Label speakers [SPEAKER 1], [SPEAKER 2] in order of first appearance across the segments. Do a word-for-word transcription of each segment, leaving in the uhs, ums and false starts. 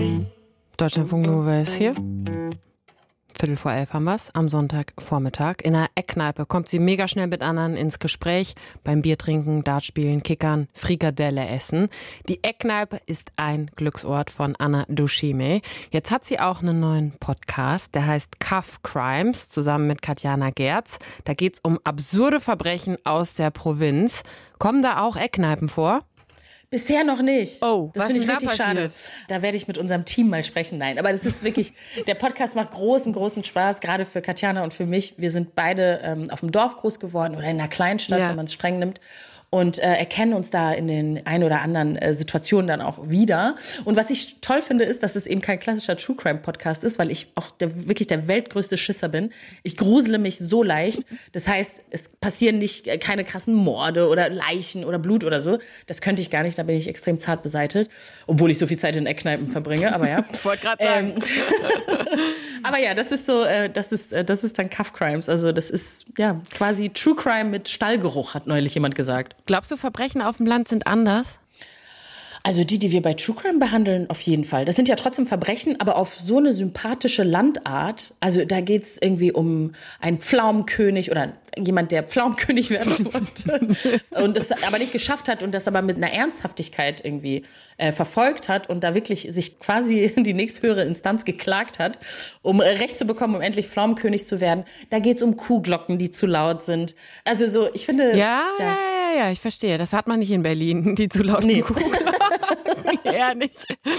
[SPEAKER 1] Deutschlandfunk Nova ist hier. Viertel vor elf haben wir's, am Sonntagvormittag. In einer Eckkneipe kommt sie mega schnell mit anderen ins Gespräch. Beim Bier trinken, Dartspielen, Kickern, Frikadelle essen. Die Eckkneipe ist ein Glücksort von Anna Dushime. Jetzt hat sie auch einen neuen Podcast, der heißt Cuff Crimes, zusammen mit Katjana Gerz. Da geht's um absurde Verbrechen aus der Provinz. Kommen da auch Eckkneipen vor?
[SPEAKER 2] Bisher noch nicht.
[SPEAKER 1] Oh,
[SPEAKER 2] das finde ich richtig schade. Da werde ich mit unserem Team mal sprechen. Nein, aber das ist wirklich, der Podcast macht großen, großen Spaß, gerade für Katjana und für mich. Wir sind beide ähm, auf dem Dorf groß geworden oder in einer Kleinstadt, ja. wenn man es streng nimmt. Und äh, erkennen uns da in den ein oder anderen äh, Situationen dann auch wieder. Und was ich toll finde, ist, dass es eben kein klassischer True-Crime-Podcast ist, weil ich auch der, wirklich der weltgrößte Schisser bin. Ich grusele mich so leicht. Das heißt, es passieren nicht äh, keine krassen Morde oder Leichen oder Blut oder so. Das könnte ich gar nicht, da bin ich extrem zart beseitet. Obwohl ich so viel Zeit in Eckkneipen verbringe, aber ja.
[SPEAKER 1] Ich wollte gerade sagen.
[SPEAKER 2] Ähm, aber ja, das ist so, äh, das ist, äh, das ist dann Cuff Crimes. Also das ist ja quasi True Crime mit Stallgeruch, hat neulich jemand gesagt.
[SPEAKER 1] Glaubst du, Verbrechen auf dem Land sind anders?
[SPEAKER 2] Also die, die wir bei True Crime behandeln, auf jeden Fall. Das sind ja trotzdem Verbrechen, aber auf so eine sympathische Landart. Also da geht's irgendwie um einen Pflaumenkönig oder jemand, der Pflaumenkönig werden wollte und das aber nicht geschafft hat und das aber mit einer Ernsthaftigkeit irgendwie äh, verfolgt hat und da wirklich sich quasi in die nächsthöhere Instanz geklagt hat, um äh, Recht zu bekommen, um endlich Pflaumenkönig zu werden. Da geht's um Kuhglocken, die zu laut sind. Also so, ich finde...
[SPEAKER 1] Ja, ja, ja, ja, ja, ich verstehe. Das hat man nicht in Berlin, die zu lauten nee. Kuhglocken. Ja, nicht.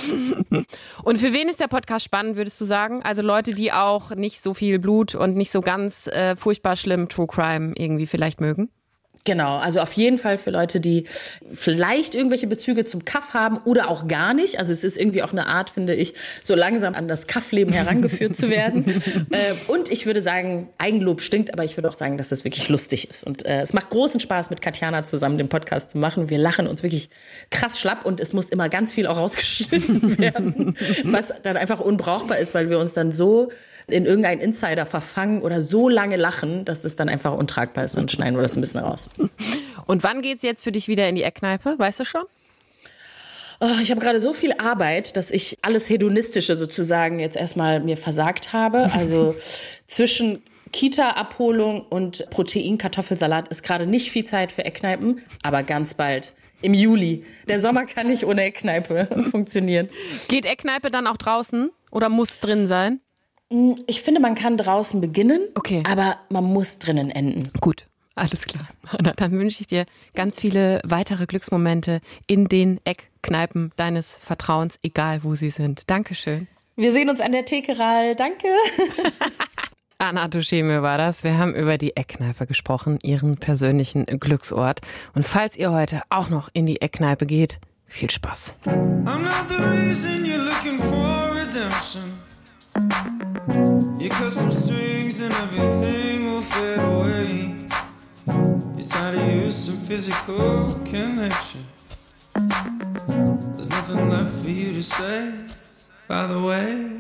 [SPEAKER 1] Und für wen ist der Podcast spannend, würdest du sagen? Also Leute, die auch nicht so viel Blut und nicht so ganz äh, furchtbar schlimm True Crime irgendwie vielleicht mögen?
[SPEAKER 2] Genau, also auf jeden Fall für Leute, die vielleicht irgendwelche Bezüge zum Kaff haben oder auch gar nicht. Also es ist irgendwie auch eine Art, finde ich, so langsam an das Kaffleben herangeführt zu werden. äh, und ich würde sagen, Eigenlob stinkt, aber ich würde auch sagen, dass das wirklich lustig ist. Und äh, es macht großen Spaß, mit Katjana zusammen den Podcast zu machen. Wir lachen uns wirklich krass schlapp und es muss immer ganz viel auch rausgeschnitten werden, was dann einfach unbrauchbar ist, weil wir uns dann so in irgendeinen Insider verfangen oder so lange lachen, dass das dann einfach untragbar ist. Dann schneiden wir das ein bisschen raus.
[SPEAKER 1] Und wann geht's jetzt für dich wieder in die Eckkneipe? Weißt du schon?
[SPEAKER 2] Oh, ich habe gerade so viel Arbeit, dass ich alles Hedonistische sozusagen jetzt erstmal mir versagt habe. Also zwischen Kita-Abholung und Protein-Kartoffelsalat ist gerade nicht viel Zeit für Eckkneipen, aber ganz bald. Im Juli. Der Sommer kann nicht ohne Eckkneipe funktionieren.
[SPEAKER 1] Geht Eckkneipe dann auch draußen oder muss drin sein?
[SPEAKER 2] Ich finde, man kann draußen beginnen,
[SPEAKER 1] okay.
[SPEAKER 2] aber man muss drinnen enden.
[SPEAKER 1] Gut, alles klar. Dann wünsche ich dir ganz viele weitere Glücksmomente in den Eckkneipen deines Vertrauens, egal wo sie sind. Dankeschön.
[SPEAKER 2] Wir sehen uns an der Theke, Ral. Danke.
[SPEAKER 1] Anna Dushime war das. Wir haben über die Eckkneipe gesprochen, ihren persönlichen Glücksort. Und falls ihr heute auch noch in die Eckkneipe geht, viel Spaß. I'm not the reason you're looking for redemption. You cut some strings and everything will fade away. You're tired of use some physical connection. There's nothing left for you to say, by the way.